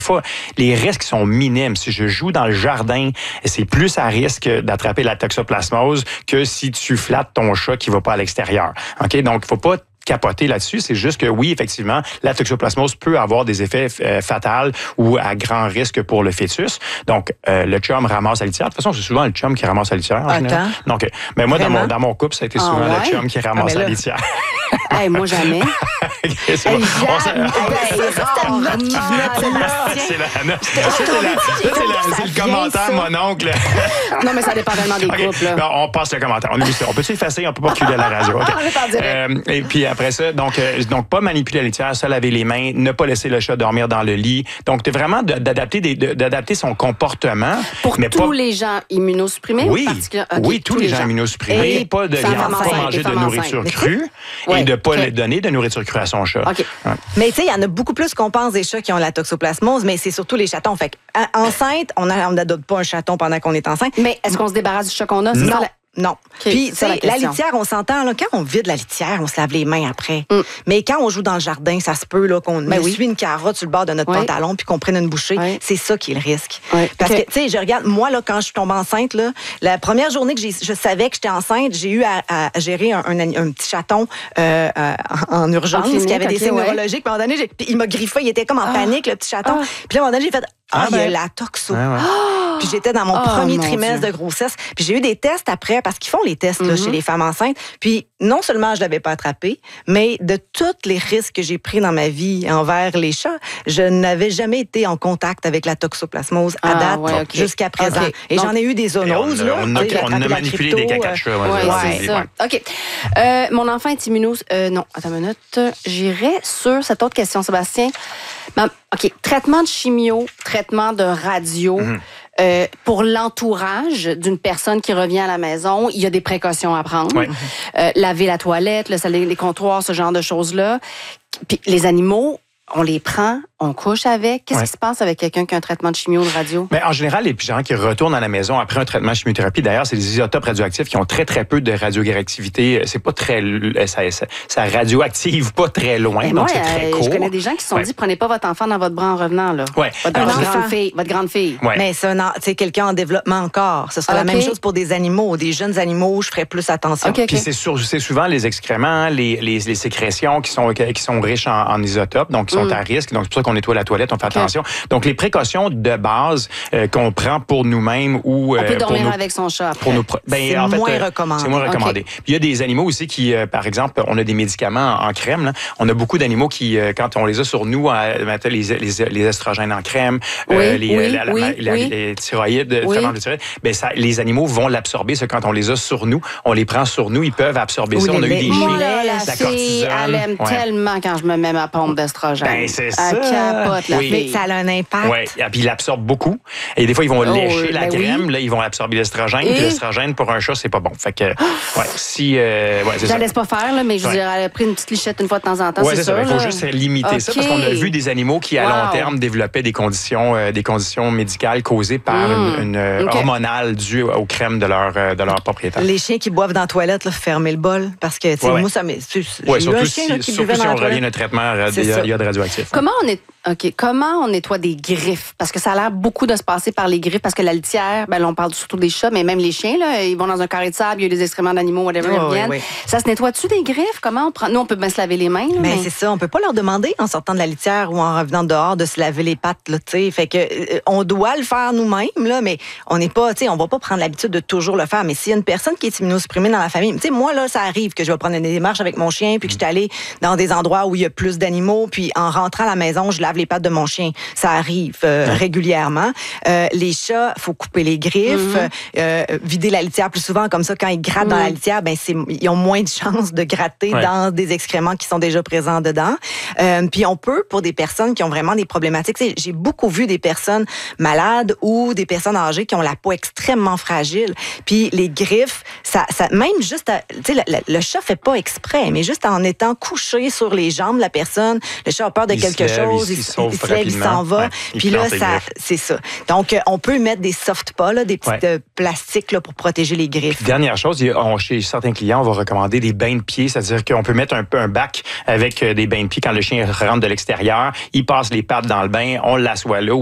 fois, les risques sont minimes. Si je joue dans le jardin, c'est plus à risque d'attraper la toxoplasmose que si tu flattes ton chat qui va pas à l'extérieur. OK? Donc, il faut pas capoter là-dessus. C'est juste que oui, effectivement, la toxoplasmose peut avoir des effets fatals ou à grand risque pour le fœtus. Donc, le chum ramasse la litière. De toute façon, c'est souvent le chum qui ramasse la litière. En général. Donc, mais moi, dans mon couple, ça a été souvent le chum qui ramasse la litière. Hey, moi, jamais. C'est la note qui venait. C'est le commentaire, mon oncle. Non, mais ça dépend vraiment des groupes. Là. On passe le commentaire. On peut effacer, on peut pas reculer à la radio. Et puis après ça, donc pas manipuler la litière, se laver les mains, ne pas laisser le chat dormir dans le lit. Donc, vraiment d'adapter son comportement. Pour tous les gens immunosupprimés? Oui, oui, tous les gens immunosupprimés. Pas manger de nourriture crue et de ne pas donner de nourriture crue à son chat. Okay. Ouais. Mais tu sais, il y en a beaucoup plus qu'on pense des chats qui ont la toxoplasmose, mais c'est surtout les chatons. Fait enceinte, on n'adopte pas un chaton pendant qu'on est enceinte. Mais est-ce qu'on se débarrasse du chat qu'on a? Non. Non. Okay, puis, tu sais, la litière, on s'entend, là, quand on vide la litière, on se lave les mains après. Mais quand on joue dans le jardin, ça se peut là, qu'on essuie une carotte sur le bord de notre pantalon puis qu'on prenne une bouchée. C'est ça qui est le risque. Parce que, tu sais, je regarde, moi, là, quand je tombe enceinte, là, la première journée que je savais que j'étais enceinte, j'ai eu à gérer un petit chaton en urgence qui avait des signes neurologiques. Puis à un moment donné, il m'a griffé, il était comme en panique, le petit chaton. Puis à un moment donné, j'ai fait il y a la toxo. Puis j'étais dans mon premier trimestre de grossesse. Puis j'ai eu des tests après, parce qu'ils font les tests là, chez les femmes enceintes. Puis non seulement je l'avais pas attrapé, mais de tous les risques que j'ai pris dans ma vie envers les chats, je n'avais jamais été en contact avec la toxoplasmose à date jusqu'à présent. Et donc, j'en ai eu des zoonoses. On a manipulé des caca de chat. C'est ça. OK. Mon enfant est immunose. Non, attends une minute. J'irai sur cette autre question, Sébastien. OK. Traitement de chimio, traitement de radio. Pour l'entourage d'une personne qui revient à la maison, il y a des précautions à prendre. Laver la toilette, les comptoirs, ce genre de choses-là. Puis les animaux, on les prend, on couche avec. Qu'est-ce qui se passe avec quelqu'un qui a un traitement de chimio de radio? Mais en général, les gens qui retournent à la maison après un traitement de chimiothérapie, d'ailleurs, c'est des isotopes radioactifs qui ont très, très peu de radioactivité. C'est pas très... Ça radioactive pas très loin, donc c'est très court. Je connais des gens qui se sont dit, prenez pas votre enfant dans votre bras en revenant. Là. Votre grande fille. Mais c'est quelqu'un en développement encore. Ce sera la même chose pour des animaux. Des jeunes animaux, je ferais plus attention. Puis c'est souvent les excréments, les sécrétions qui sont riches en isotopes, donc qui sont à risque. Donc, c'est pour ça qu'on nettoie la toilette, on fait attention. Donc, les précautions de base qu'on prend pour nous-mêmes ou... on peut dormir avec son chat après. C'est moins recommandé. C'est moins recommandé. Puis, il y a des animaux aussi qui, par exemple, on a des médicaments en crème. Là. On a beaucoup d'animaux qui, quand on les a sur nous, les estrogènes en crème, les thyroïdes, les animaux vont l'absorber. Quand on les a sur nous, on les prend sur nous, ils peuvent absorber ça. On a eu des chiens, la cortisone. Elle aime tellement quand je me mets ma pompe d'estrogène. C'est ça. Capote, mais ça a un impact. Oui, et puis il absorbe beaucoup. Et des fois, ils vont lécher la crème, là, ils vont absorber l'estrogène. Puis l'estrogène, pour un chat, c'est pas bon. Fait que, c'est je la laisse pas faire, là, mais je veux dire, elle a pris une petite lichette une fois de temps en temps, c'est sûr. Il faut juste limiter ça, parce qu'on a vu des animaux qui, à long terme, développaient des conditions médicales causées par une hormonale due aux crèmes de leur propriétaire. Les chiens qui boivent dans la toilette, là, fermez le bol, parce que, moi, ça m'est... surtout si on revient à un traitement, il y a de radioactif. Comment on nettoie des griffes? Parce que ça a l'air beaucoup de se passer par les griffes, parce que la litière, on parle surtout des chats, mais même les chiens, là, ils vont dans un carré de sable, il y a des excréments d'animaux, whatever, ils reviennent. Ça se nettoie-tu des griffes? Comment on prend? Nous, on peut bien se laver les mains. Là, mais c'est ça, on peut pas leur demander en sortant de la litière ou en revenant dehors de se laver les pattes, là, tu sais. Fait que on doit le faire nous-mêmes, là, mais on n'est pas, tu sais, on va pas prendre l'habitude de toujours le faire. Mais s'il y a une personne qui est immunosupprimée dans la famille, tu sais, moi, là, ça arrive que je vais prendre une démarche avec mon chien, puis que je suis allée dans des endroits où il y a plus d'animaux, puis en rentrant à la maison, je lave les pattes de mon chien. Ça arrive régulièrement. Les chats, faut couper les griffes, vider la litière plus souvent, comme ça, quand ils grattent dans la litière, ils ont moins de chances de gratter dans des excréments qui sont déjà présents dedans. Puis on peut, pour des personnes qui ont vraiment des problématiques, j'ai beaucoup vu des personnes malades ou des personnes âgées qui ont la peau extrêmement fragile. Puis les griffes, ça même juste, tu sais, le chat fait pas exprès, mais juste en étant couché sur les jambes de la personne, le chat a peur de quelque chose. chose, il se lève, il s'en va. Puis là, c'est ça. Donc, on peut mettre des soft pas, là, des petits plastiques là, pour protéger les griffes. Puis, dernière chose, chez certains clients, on va recommander des bains de pieds, c'est-à-dire qu'on peut mettre un bac avec des bains de pieds quand le chien rentre de l'extérieur, il passe les pattes dans le bain, on l'assoit là